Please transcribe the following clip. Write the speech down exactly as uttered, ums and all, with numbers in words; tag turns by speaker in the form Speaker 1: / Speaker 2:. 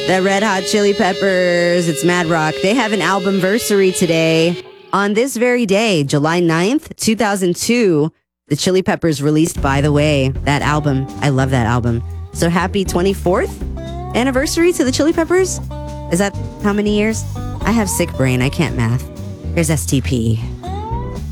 Speaker 1: The Red Hot Chili Peppers. It's Mad Rock. They have an albumversary today. On this very day, July ninth, two thousand two, the Chili Peppers released By the Way, that album. I love that album. So happy twenty-fourth anniversary to the Chili Peppers. Is that how many years? I have sick brain. I can't math. Here's S T P.